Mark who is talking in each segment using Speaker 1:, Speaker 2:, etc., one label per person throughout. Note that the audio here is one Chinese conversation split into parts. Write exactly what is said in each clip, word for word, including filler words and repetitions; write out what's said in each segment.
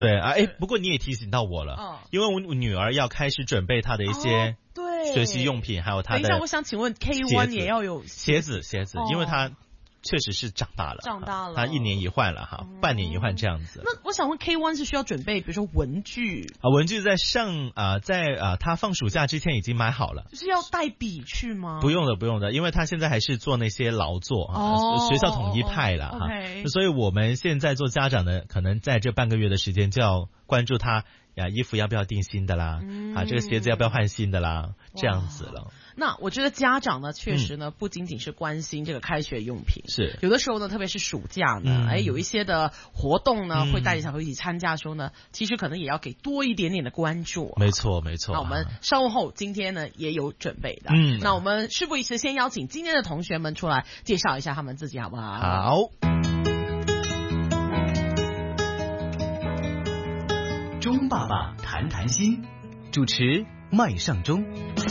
Speaker 1: 对啊，哎，不过你也提醒到我了，
Speaker 2: 嗯，
Speaker 1: 因为我女儿要开始准备她的一些
Speaker 2: 对
Speaker 1: 学习用品，还有她的。
Speaker 2: 等一下，我想请问 K 一 也要有
Speaker 1: 鞋子，鞋子，
Speaker 2: 哦、
Speaker 1: 因为她确实是长大了，
Speaker 2: 长大了，
Speaker 1: 她一年一换了哈，嗯、半年一换这样子。
Speaker 2: 那我想问 K 一 是需要准备，比如说文具
Speaker 1: 啊，文具在上啊、呃，在啊，她、呃、放暑假之前已经买好了，
Speaker 2: 就是要带笔去吗？
Speaker 1: 不用的，不用的，因为她现在还是做那些劳作啊，
Speaker 2: 哦、
Speaker 1: 学校统一派了哈，
Speaker 2: okay
Speaker 1: 所以我们现在做家长的，可能在这半个月的时间就要关注她呀，衣服要不要订新的啦，嗯、啊，这个鞋子要不要换新的啦，这样子了。
Speaker 2: 那我觉得家长呢，确实呢，嗯、不仅仅是关心这个开学用品，
Speaker 1: 是
Speaker 2: 有的时候呢，特别是暑假呢，哎、嗯，有一些的活动呢，嗯、会带着小朋友一起参加的时候呢，其实可能也要给多一点点的关注、啊。
Speaker 1: 没错，没错。
Speaker 2: 那我们稍后今天呢也有准备的，嗯，那我们事不宜迟，先邀请今天的同学们出来介绍一下他们自己，好不好？
Speaker 1: 好。
Speaker 3: 钟爸爸谈谈心，主持麦尚中。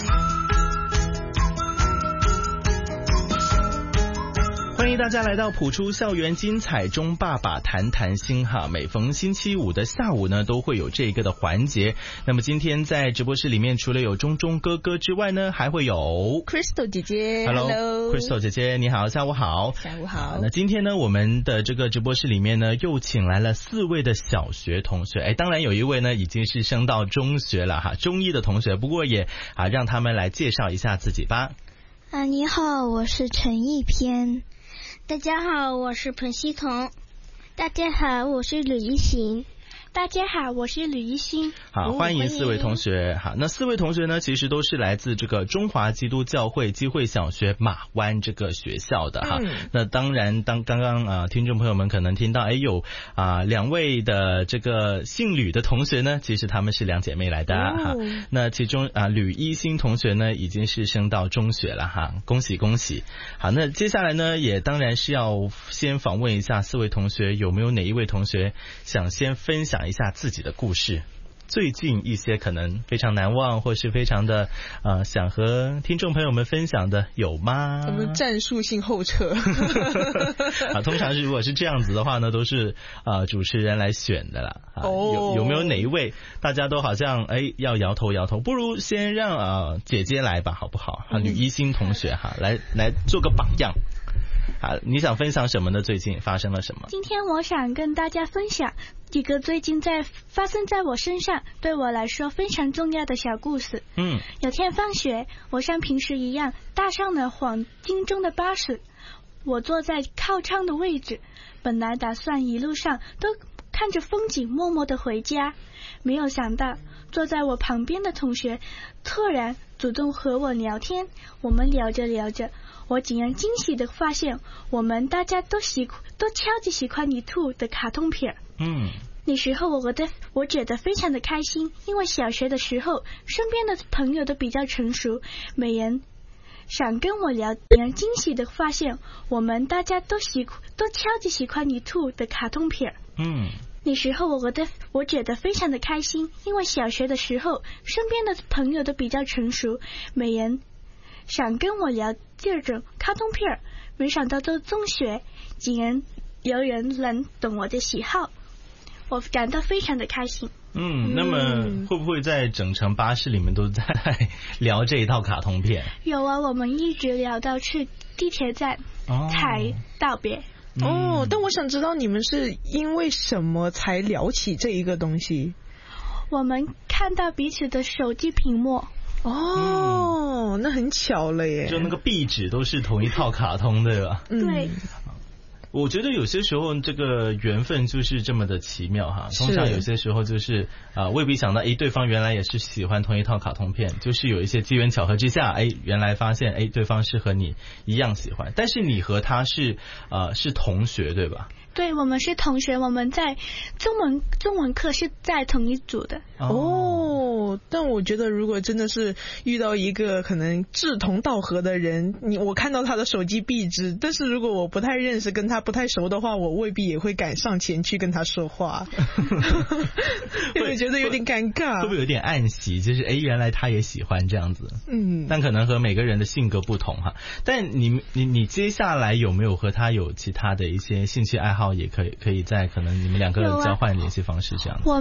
Speaker 1: 欢迎大家来到普出校园精彩中爸爸谈谈心哈，每逢星期五的下午呢，都会有这个的环节。那么今天在直播室里面，除了有钟钟哥哥之外呢，还会有
Speaker 4: Crystal 姐姐。
Speaker 1: Hello Crystal 姐姐，你好，下午好。
Speaker 4: 下午好。
Speaker 1: 那今天呢，我们的这个直播室里面呢，又请来了四位的小学同学。哎，当然有一位呢，已经是升到中学了哈，中一的同学。不过也啊，让他们来介绍一下自己吧。
Speaker 5: 啊，你好，我是陈一篇。大家好，我是彭希彤。大家好，我是吕一行。大家好，我是吕一新。
Speaker 1: 好，欢迎四位同学。好，那四位同学呢，其实都是来自这个中华基督教会基会小学马湾这个学校的哈。嗯、那当然，当刚刚啊、呃，听众朋友们可能听到，哎有啊、呃、两位的这个姓吕的同学呢，其实他们是两姐妹来的、哦、哈。那其中啊、呃、吕一新同学呢，已经是升到中学了哈，恭喜恭喜。好，那接下来呢，也当然是要先访问一下四位同学，有没有哪一位同学想先分享一下自己的故事，最近一些可能非常难忘或是非常的呃想和听众朋友们分享的有吗？
Speaker 4: 我们战术性后撤
Speaker 1: 啊，通常是如果是这样子的话呢，都是呃主持人来选的啦。啊、哦，有有没有哪一位大家都好像哎要摇头摇头？不如先让呃姐姐来吧，好不好？啊，吕一新同学哈，来来做个榜样。好，你想分享什么呢？最近发生了什么？
Speaker 5: 今天我想跟大家分享几个最近在发生在我身上对我来说非常重要的小故事。
Speaker 1: 嗯，
Speaker 5: 有天放学，我像平时一样搭上了黄金钟的巴士，我坐在靠窗的位置，本来打算一路上都看着风景默默的回家，没有想到坐在我旁边的同学突然主动和我聊天，我们聊着聊着，我竟然惊喜的发现我们大家都喜都超级喜欢一兔的卡通片。
Speaker 1: 嗯，
Speaker 5: 那时候我的我觉得非常的开心，因为小学的时候身边的朋友都比较成熟，没人想跟我聊，竟然惊喜的发现我们大家都喜都超级喜欢一兔的卡通片。
Speaker 1: 嗯，
Speaker 5: 那时候我的我觉得非常的开心，因为小学的时候身边的朋友都比较成熟，没人想跟我聊这种卡通片，没想到到中学竟然有人能懂我的喜好，我感到非常的开心。
Speaker 1: 嗯，那么会不会在整程巴士里面都在聊这一套卡通片？
Speaker 5: 有啊，我们一直聊到去地铁站、哦、才道别。
Speaker 4: 哦，但我想知道你们是因为什么才聊起这一个东西？
Speaker 5: 我们看到彼此的手机屏幕。
Speaker 4: 哦、嗯，那很巧了耶，
Speaker 1: 就那个壁纸都是同一套卡通对吧？
Speaker 5: 嗯，对。
Speaker 1: 我觉得有些时候这个缘分就是这么的奇妙哈，通常有些时候就是啊、呃、未必想到哎对方原来也是喜欢同一套卡通片，就是有一些机缘巧合之下，哎原来发现哎对方是和你一样喜欢，但是你和他是呃是同学对吧？
Speaker 5: 对，我们是同学，我们在中文中文课是在同一组的。
Speaker 4: 哦，但我觉得如果真的是遇到一个可能志同道合的人，你我看到他的手机壁纸，但是如果我不太认识跟他不太熟的话，我未必也会敢上前去跟他说话因为觉得有点尴尬，
Speaker 1: 会不会有点暗喜，就是哎原来他也喜欢这样子。
Speaker 4: 嗯，
Speaker 1: 但可能和每个人的性格不同哈。但你你你接下来有没有和他有其他的一些兴趣爱好，也可以可以在可能你们两个交换联系方式这样。
Speaker 5: 我